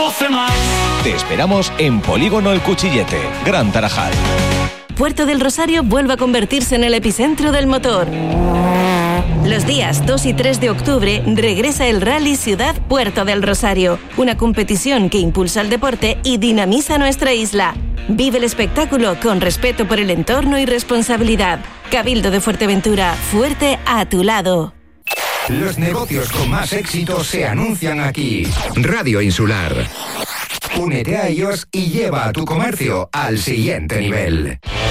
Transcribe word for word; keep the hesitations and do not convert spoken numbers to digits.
doce más. Te esperamos en Polígono El Cuchillete, Gran Tarajal. Puerto del Rosario vuelve a convertirse en el epicentro del motor. Los días dos y tres de octubre regresa el Rally Ciudad Puerto del Rosario, una competición que impulsa el deporte y dinamiza nuestra isla. Vive el espectáculo con respeto por el entorno y responsabilidad. Cabildo de Fuerteventura, fuerte a tu lado. Los negocios con más éxito se anuncian aquí. Radio Insular. Únete a ellos y lleva a tu comercio al siguiente nivel.